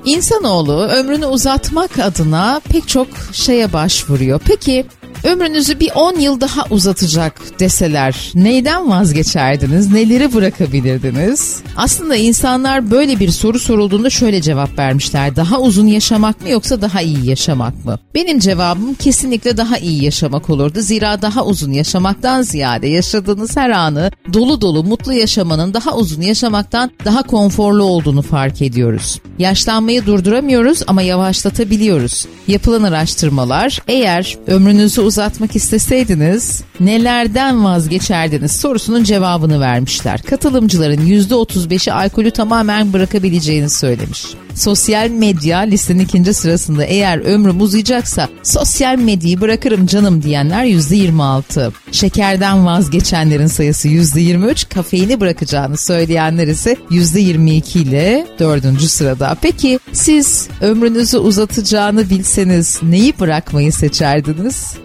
İnsanoğlu ömrünü uzatmak adına pek çok şeye başvuruyor. Peki ömrünüzü bir 10 yıl daha uzatacak deseler neyden vazgeçerdiniz? Neleri bırakabilirdiniz? Aslında insanlar böyle bir soru sorulduğunda şöyle cevap vermişler. Daha uzun yaşamak mı yoksa daha iyi yaşamak mı? Benim cevabım kesinlikle daha iyi yaşamak olurdu. Zira daha uzun yaşamaktan ziyade yaşadığınız her anı dolu dolu mutlu yaşamanın daha uzun yaşamaktan daha konforlu olduğunu fark ediyoruz. Yaşlanmayı durduramıyoruz ama yavaşlatabiliyoruz. Yapılan araştırmalar eğer ömrünüzü uzatmak isteseydiniz nelerden vazgeçerdiniz sorusunun cevabını vermişler. Katılımcıların %35'i alkolü tamamen bırakabileceğini söylemiş. Sosyal medya listenin 2. sırasında, eğer ömrüm uzayacaksa sosyal medyayı bırakırım canım diyenler %26. Şekerden vazgeçenlerin sayısı %23, kafeini bırakacağını söyleyenler ise %22 ile 4. sırada. Peki siz ömrünüzü uzatacağını bilseniz neyi bırakmayı seçerdiniz?